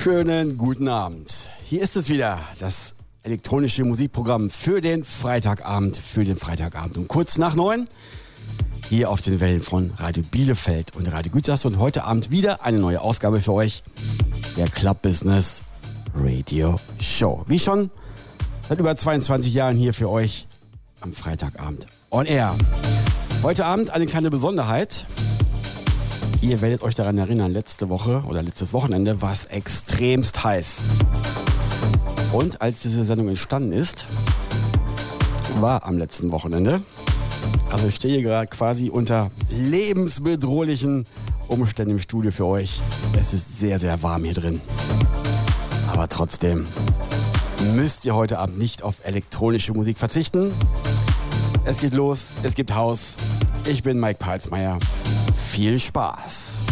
Schönen guten Abend. Hier ist es wieder, das elektronische Musikprogramm für den Freitagabend. Um kurz nach 9. Hier auf den Wellen von Radio Bielefeld und Radio Gütersloh. Und heute Abend wieder eine neue Ausgabe für euch. Der Club Business Radio Show. Wie schon seit über 22 Jahren hier für euch am Freitagabend on air. Heute Abend eine kleine Besonderheit. Ihr werdet euch daran erinnern, letztes Wochenende war es extremst heiß. Und als diese Sendung entstanden ist, war am letzten Wochenende, also ich stehe gerade quasi unter lebensbedrohlichen Umständen im Studio für euch. Es ist sehr, sehr warm hier drin. Aber trotzdem müsst ihr heute Abend nicht auf elektronische Musik verzichten. Es geht los, es gibt Haus. Ich bin Mike Palsmeier. Viel Spaß.